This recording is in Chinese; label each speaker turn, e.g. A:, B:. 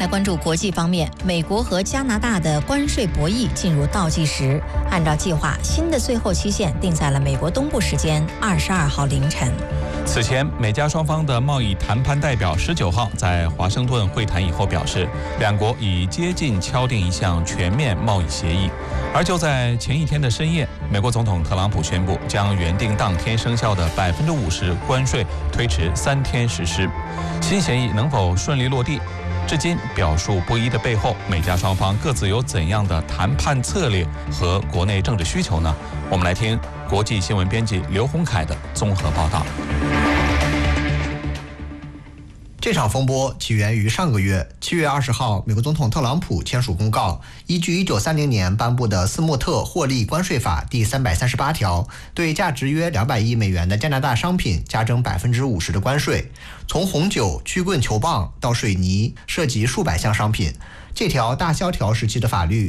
A: 关注国际方面，美国和加拿大的关税博弈进入倒计时。按照计划，新的最后期限定在了美国东部时间22号凌晨。
B: 此前，美加双方的贸易谈判代表19号在华盛顿会谈以后表示，两国已接近敲定一项全面贸易协议。而就在前一天的深夜，美国总统特朗普宣布将原定当天生效的50%关税推迟3天实施。新协议能否顺利落地？至今表述不一的背后，美加双方各自有怎样的谈判策略和国内政治需求呢？我们来听国际新闻编辑刘洪凯的综合报道。
C: 这场风波起源于上个月7月20号，美国总统特朗普签署公告，依据1930年颁布的斯莫特获利关税法第338条，对价值约200亿美元的加拿大商品加征50%的关税，从红酒、曲棍球棒到水泥，涉及数百项商品。这条大萧条时期的法律